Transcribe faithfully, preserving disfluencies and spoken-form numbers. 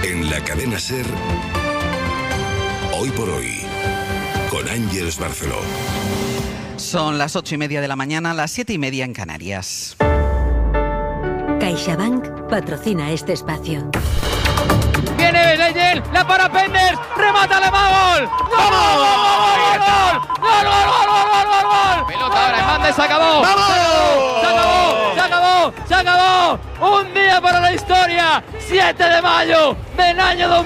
En la cadena SER, Hoy por Hoy, con Ángeles Barceló. Son las ocho y media de la mañana, las siete y media en Canarias. CaixaBank patrocina este espacio. Viene Leyel, la para Penders, remata Alemán, gol. ¡Gol, gol, gol, gol, gol, gol, gol, gol! Pelota ahora, Hernández, se acabó. ¡Vamos! Se acabó, se acabó, se acabó. Un día para la historia, siete de mayo del año dos mil.